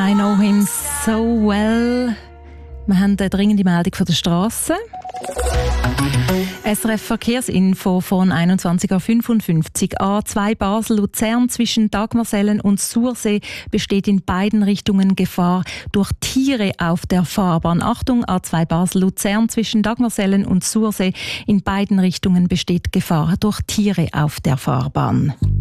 I know him so well. Wir haben eine dringende Meldung von der Strasse. SRF Verkehrsinfo von 21.55 Uhr. A2 Basel-Luzern zwischen Dagmersellen und Sursee besteht in beiden Richtungen Gefahr durch Tiere auf der Fahrbahn. Achtung, A2 Basel-Luzern zwischen Dagmersellen und Sursee in beiden Richtungen besteht Gefahr durch Tiere auf der Fahrbahn.